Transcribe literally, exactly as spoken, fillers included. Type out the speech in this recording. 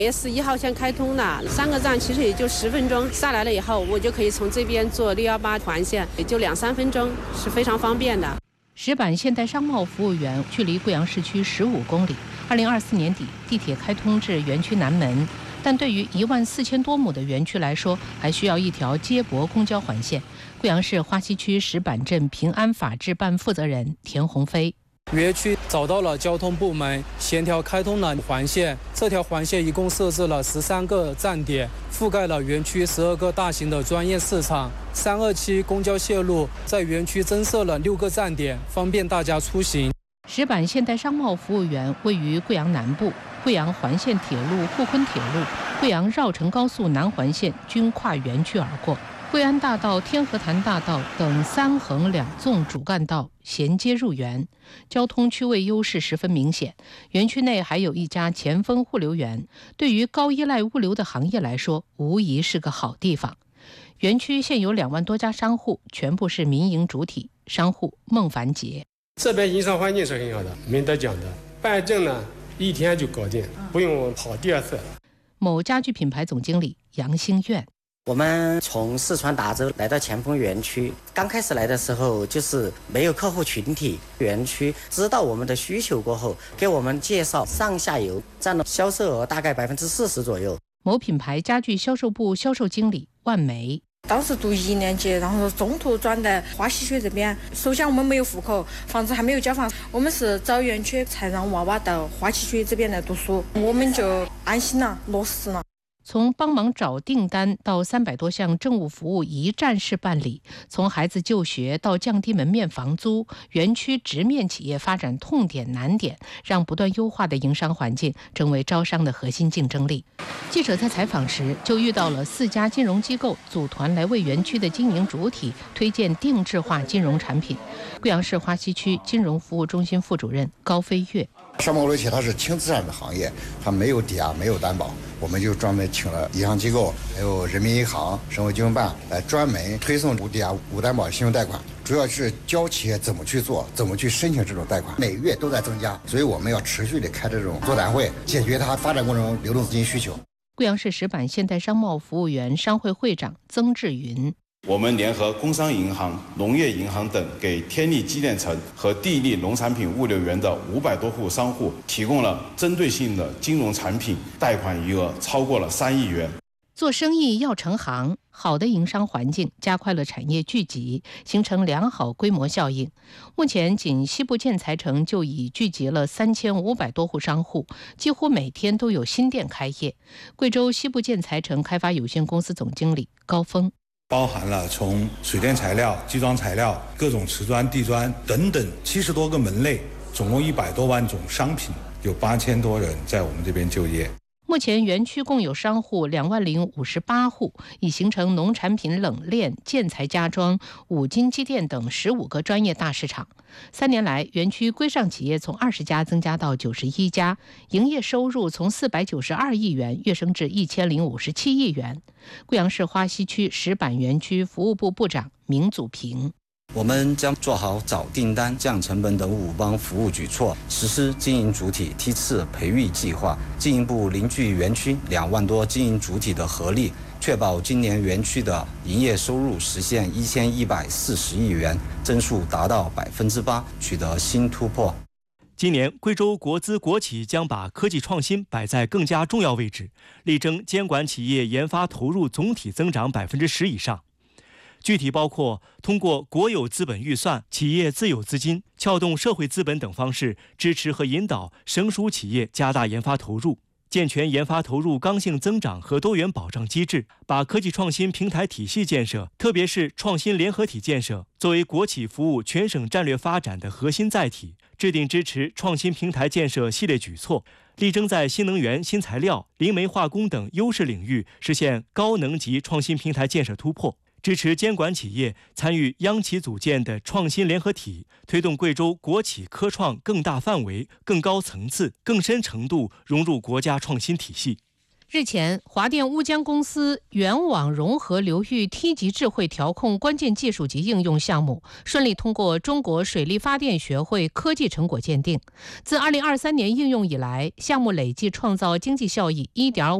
S 一号线开通了，三个站其实也就十分钟，下来了以后，我就可以从这边坐六一八环线，也就两三分钟，是非常方便的。 石板现代商贸服务园距离贵阳市区十五公里，二零二四年底地铁开通至园区南门，但对于一万四千多亩的园区来说，还需要一条接驳公交环线。贵阳市花溪区石板镇平安法制办负责人田鸿飞。 园区找到了交通部门，协调开通了环线。这条环线一共设置了十三个站点，覆盖了园区十二个大型的专业市场。三二七公交线路在园区增设了六个站点，方便大家出行。 石板现代商贸服务园位于贵阳南部，贵阳环线铁路沪昆铁路、贵阳绕城高速南环线均跨园区而过。贵安大道、天河潭大道等三横两纵主干道衔接入园，交通区位优势十分明显。园区内还有一家前锋物流园，对于高依赖物流的行业来说，无疑是个好地方。园区现有两万多家商户，全部是民营主体。商户孟凡杰： 这边营商环境是很好的，没得讲的。办证呢，一天就搞定，不用跑第二次。 某家具品牌总经理杨兴苑。 我们从四川达州来到前锋园区，刚开始来的时候就是没有客户群体，园区知道我们的需求过后，给我们介绍上下游，占了销售额大概百分之四十左右。 某品牌家具销售部销售经理万梅： 当时读一年级，然后中途转到花溪区这边。首先我们没有户口，房子还没有交房，我们是找园区才让娃娃到花溪区这边来读书，我们就安心了，落实了。 从帮忙找订单到三百多项政务服务一站式办理，从孩子就学到降低门面房租，园区直面企业发展痛点难点，让不断优化的营商环境成为招商的核心竞争力。记者在采访时就遇到了四家金融机构组团来为园区的经营主体推荐定制化金融产品。贵阳市花溪区金融服务中心副主任高飞跃： 商贸物流企业它是轻资产的行业，它没有抵押，没有担保，我们就专门请了银行机构，还有人民银行、省委金融办来专门推送无抵押、无担保信用贷款，主要是教企业怎么去做，怎么去申请这种贷款，每个月都在增加，所以我们要持续的开这种座谈会，解决它发展过程中流动资金需求。 贵阳市石板现代商贸服务园商会会长曾志云： 我们联合工商银行、农业银行等，给天利机电城和地利农产品物流园的五百多户商户提供了针对性的金融产品，贷款余额超过了三亿元。 做生意要成行，好的营商环境加快了产业聚集，形成良好规模效应。目前，仅西部建材城就已聚集了三千五百多户商户，几乎每天都有新店开业。贵州西部建材城开发有限公司总经理高峰： 包含了从水电材料、基桩材料、各种瓷砖、地砖等等七十多个门类，总共一百多万种商品，有八千多人在我们这边就业。 目前园区共有商户两万零五十八户，已形成农产品冷链、建材家装、五金机电等十五个专业大市场。三年来，园区规上企业从二十家增加到九十一家，营业收入从四百九十二亿元跃升至一千零五十七亿元。贵阳市花溪区石板园区服务部部长明祖平： 我们将做好找订单、降成本等五帮服务举措，实施经营主体梯次培育计划，进一步凝聚园区两万多经营主体的合力，确保今年园区的营业收入实现一千一百四十亿元，增速达到百分之八，取得新突破。 今年，贵州国资国企将把科技创新摆在更加重要位置，力争监管企业研发投入总体增长百分之十以上。具体包括通过国有资本预算、企业自有资金、撬动社会资本等方式，支持和引导省属企业加大研发投入，健全研发投入刚性增长和多元保障机制，把科技创新平台体系建设，特别是创新联合体建设，作为国企服务全省战略发展的核心载体，制定支持创新平台建设系列举措，力争在新能源、新材料、临煤化工等优势领域实现高能级创新平台建设突破。支持监管企业参与央企组建的创新联合体，推动贵州国企科创更大范围、更高层次、更深程度融入国家创新体系。 日前，华电乌江公司原网融合流域梯级智慧调控关键技术及应用项目顺利通过中国水利发电学会科技成果鉴定。自二零二三年应用以来，项目累计创造经济效益 一点五